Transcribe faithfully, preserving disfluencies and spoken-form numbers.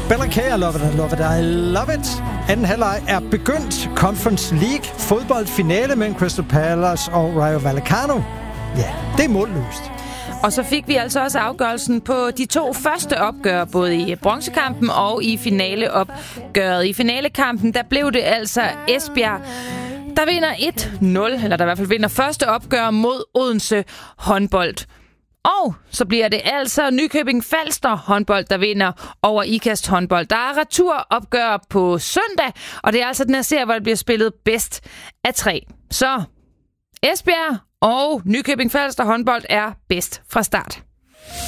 Bella K, I love it, I love it, I love it. Anden halvleg er begyndt. Conference League fodboldfinale mellem Crystal Palace og Rayo Vallecano. Ja, det er målløst. Og så fik vi altså også afgørelsen på de to første opgør, både i bronzekampen og i finaleopgøret. I finalekampen, der blev det altså Esbjerg, der vinder et nul, eller der i hvert fald vinder første opgør mod Odense håndbold. Og så bliver det altså Nykøbing Falster håndbold, der vinder over Ikast håndbold. Der er returopgør på søndag, og det er altså den her serie, hvor det bliver spillet bedst af tre. Så Esbjerg og Nykøbing Falster håndbold er bedst fra start.